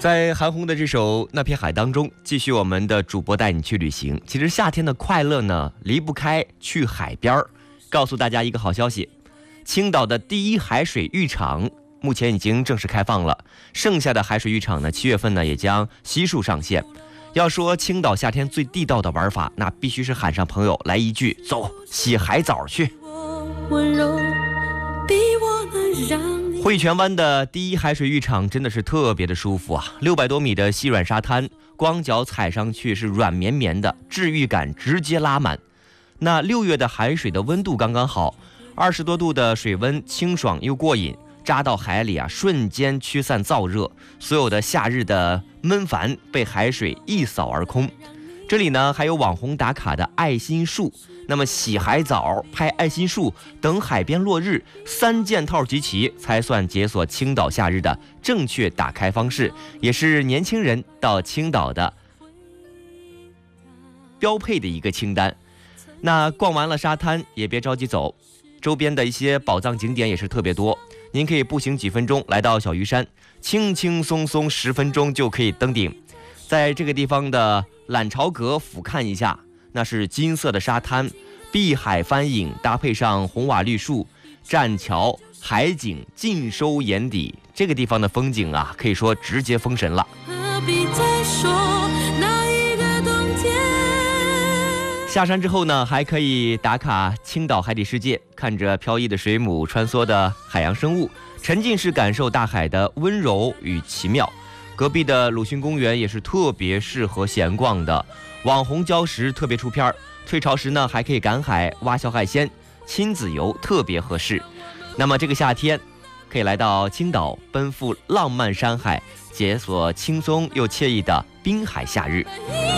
在韩红的这首《那片海》当中，继续我们的主播带你去旅行。其实夏天的快乐呢，离不开去海边儿。告诉大家一个好消息，青岛的第一海水浴场目前已经正式开放了，剩下的海水浴场呢，7月份呢也将悉数上线。要说青岛夏天最地道的玩法，那必须是喊上朋友来一句“走，洗海澡去”。汇泉湾的第一海水浴场真的是特别的舒服啊，600多米的细软沙滩，光脚踩上去是软绵绵的，治愈感直接拉满。那6月的海水的温度刚刚好，20多度的水温清爽又过瘾，扎到海里啊，瞬间驱散燥热，所有的夏日的闷烦被海水一扫而空。这里呢还有网红打卡的爱心树，那么洗海澡、拍爱心树、等海边落日，3件套集齐才算解锁青岛夏日的正确打开方式，也是年轻人到青岛的标配的一个清单。那逛完了沙滩也别着急走，周边的一些宝藏景点也是特别多，您可以步行几分钟来到小鱼山，轻轻松松10分钟就可以登顶。在这个地方的揽潮阁俯瞰一下，那是金色的沙滩，碧海翻影，搭配上红瓦绿树、栈桥、海景尽收眼底，这个地方的风景啊，可以说直接封神了。 何必再说那一个冬天。 下山之后呢，还可以打卡青岛海底世界，看着飘逸的水母、穿梭的海洋生物，沉浸式感受大海的温柔与奇妙。隔壁的鲁迅公园也是特别适合闲逛的，网红礁石特别出片，退潮时呢还可以赶海挖小海鲜，亲子游特别合适。那么这个夏天可以来到青岛，奔赴浪漫山海，解锁轻松又惬意的滨海夏日。